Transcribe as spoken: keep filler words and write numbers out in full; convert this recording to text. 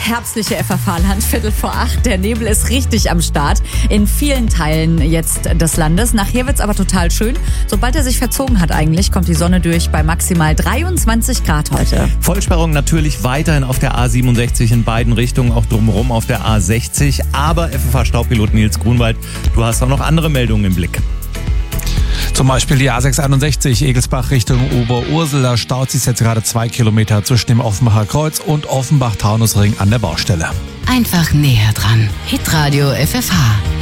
herbstliche F F H-Land, Viertel vor acht. Der Nebel ist richtig am Start in vielen Teilen jetzt des Landes. Nachher wird's aber total schön. Sobald er sich verzogen hat eigentlich, kommt die Sonne durch bei maximal dreiundzwanzig Grad heute. Vollsperrung natürlich weiterhin auf der A siebenundsechzig in beiden Richtungen, auch drumherum auf der A sechzig. Aber F F H-Staubpilot Nils Grunwald, du hast auch noch andere Meldungen im Blick. Zum Beispiel die A sechshunderteinundsechzig Egelsbach Richtung Oberursel. Da staut sich jetzt gerade zwei Kilometer zwischen dem Offenbacher Kreuz und Offenbach-Taunusring an der Baustelle. Einfach näher dran. Hitradio F F H.